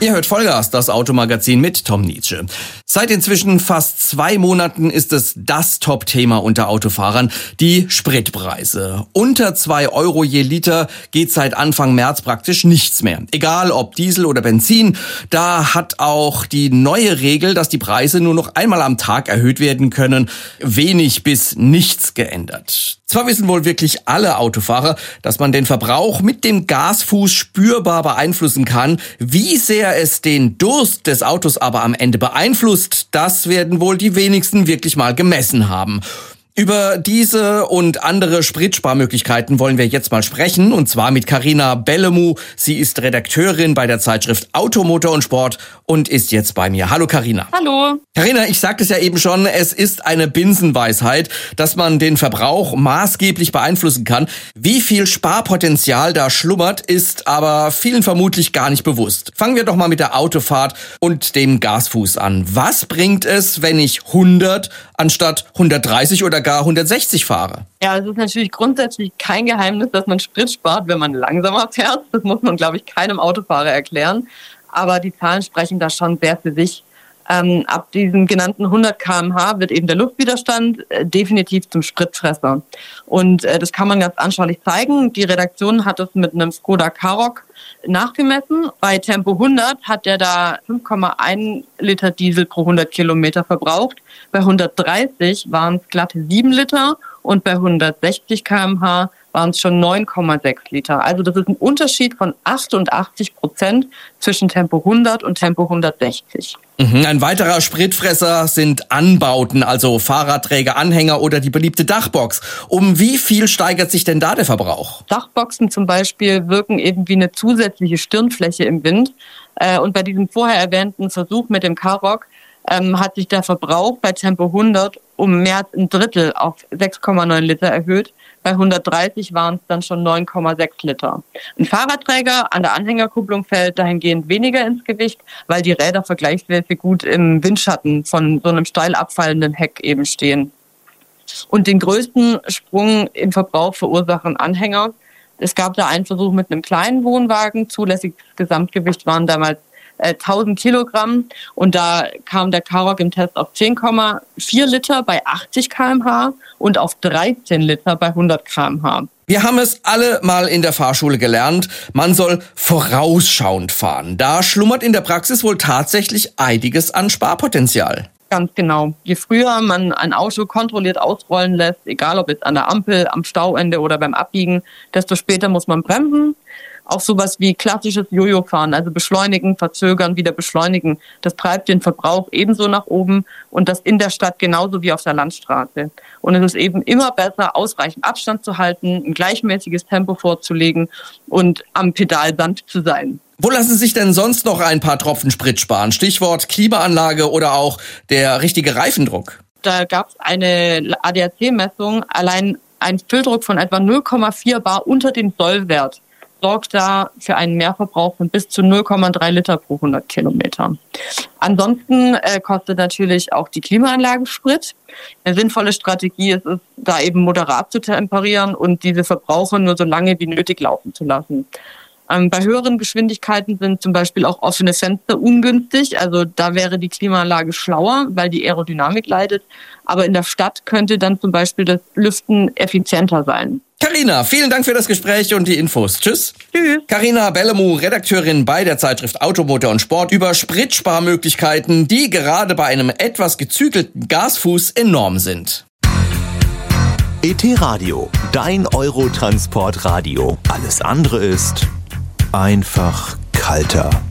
Ihr hört Vollgas, das Automagazin mit Tom Nietzsche. Seit inzwischen fast 2 Monaten ist es das Top-Thema unter Autofahrern, die Spritpreise. Unter 2 Euro je Liter geht seit Anfang März praktisch nichts mehr. Egal ob Diesel oder Benzin, da hat auch die neue Regel, dass die Preise nur noch einmal am Tag erhöht werden können, wenig bis nichts geändert. Zwar wissen wohl wirklich alle Autofahrer, dass man den Verbrauch mit dem Gasfuß spürbar beeinflussen kann. Wie sehr es den Durst des Autos aber am Ende beeinflusst, das werden wohl die wenigsten wirklich mal gemessen haben. Über diese und andere Spritsparmöglichkeiten wollen wir jetzt mal sprechen, und zwar mit Carina Bellemoux. Sie ist Redakteurin bei der Zeitschrift Auto, Motor und Sport und ist jetzt bei mir. Hallo Carina. Hallo. Carina, ich sagte es ja eben schon, es ist eine Binsenweisheit, dass man den Verbrauch maßgeblich beeinflussen kann. Wie viel Sparpotenzial da schlummert, ist aber vielen vermutlich gar nicht bewusst. Fangen wir doch mal mit der Autofahrt und dem Gasfuß an. Was bringt es, wenn ich 100 anstatt 130 oder gar 160 fahre? Ja, es ist natürlich grundsätzlich kein Geheimnis, dass man Sprit spart, wenn man langsamer fährt. Das muss man, glaube ich, keinem Autofahrer erklären. Aber die Zahlen sprechen da schon sehr für sich. Ab diesen genannten 100 km/h wird eben der Luftwiderstand definitiv zum Spritfresser. Und das kann man ganz anschaulich zeigen. Die Redaktion hat es mit einem Skoda Karoq nachgemessen. Bei Tempo 100 hat der da 5,1 Liter Diesel pro 100 Kilometer verbraucht. Bei 130 waren es glatte 7 Liter und bei 160 km/h waren es schon 9,6 Liter. Also das ist ein Unterschied von 88% zwischen Tempo 100 und Tempo 160. Ein weiterer Spritfresser sind Anbauten, also Fahrradträger, Anhänger oder die beliebte Dachbox. Um wie viel steigert sich denn da der Verbrauch? Dachboxen zum Beispiel wirken eben wie eine zusätzliche Stirnfläche im Wind. Und bei diesem vorher erwähnten Versuch mit dem Karoq hat sich der Verbrauch bei Tempo 100 um mehr als ein Drittel auf 6,9 Liter erhöht. Bei 130 waren es dann schon 9,6 Liter. Ein Fahrradträger an der Anhängerkupplung fällt dahingehend weniger ins Gewicht, weil die Räder vergleichsweise gut im Windschatten von so einem steil abfallenden Heck eben stehen. Und den größten Sprung im Verbrauch verursachen Anhänger. Es gab da einen Versuch mit einem kleinen Wohnwagen. Zulässiges Gesamtgewicht waren damals 1000 Kilogramm, und da kam der Karoq im Test auf 10,4 Liter bei 80 km/h und auf 13 Liter bei 100 km/h. Wir haben es alle mal in der Fahrschule gelernt, man soll vorausschauend fahren. Da schlummert in der Praxis wohl tatsächlich einiges an Sparpotenzial. Ganz genau. Je früher man ein Auto kontrolliert ausrollen lässt, egal ob jetzt an der Ampel, am Stauende oder beim Abbiegen, desto später muss man bremsen. Auch sowas wie klassisches Jojo-Fahren, also beschleunigen, verzögern, wieder beschleunigen. Das treibt den Verbrauch ebenso nach oben, und das in der Stadt genauso wie auf der Landstraße. Und es ist eben immer besser, ausreichend Abstand zu halten, ein gleichmäßiges Tempo vorzulegen und am Pedal sanft zu sein. Wo lassen sich denn sonst noch ein paar Tropfen Sprit sparen? Stichwort Klimaanlage oder auch der richtige Reifendruck. Da gab es eine ADAC-Messung, allein ein Fülldruck von etwa 0,4 bar unter dem Sollwert sorgt da für einen Mehrverbrauch von bis zu 0,3 Liter pro 100 Kilometer. Ansonsten kostet natürlich auch die Klimaanlage Sprit. Eine sinnvolle Strategie ist es, da eben moderat zu temperieren und diese Verbraucher nur so lange wie nötig laufen zu lassen. Bei höheren Geschwindigkeiten sind zum Beispiel auch offene Fenster ungünstig. Also da wäre die Klimaanlage schlauer, weil die Aerodynamik leidet. Aber in der Stadt könnte dann zum Beispiel das Lüften effizienter sein. Carina, vielen Dank für das Gespräch und die Infos. Tschüss. Tschüss. Carina Bellemoux, Redakteurin bei der Zeitschrift Auto, Motor und Sport, über Spritsparmöglichkeiten, die gerade bei einem etwas gezügelten Gasfuß enorm sind. ET Radio, dein Eurotransportradio. Alles andere ist einfach kalter.